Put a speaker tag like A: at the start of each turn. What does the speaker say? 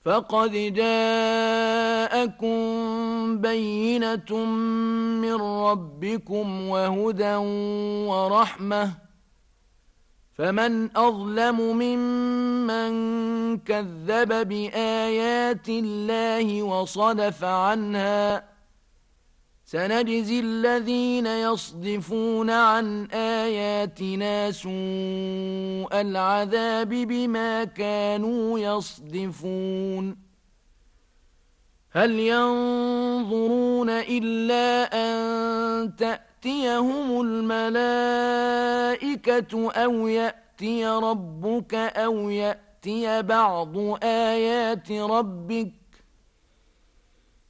A: فقد جاءكم بينة من ربكم وهدى ورحمة، فمن أظلم ممن كذب بآيات الله وصدف عنها. سنجزي الذين يصدفون عن آياتنا سوء العذاب بما كانوا يصدفون. هل ينظرون إلا أن تأتيهم الملائكة أو يأتي ربك أو يأتي بعض آيات ربك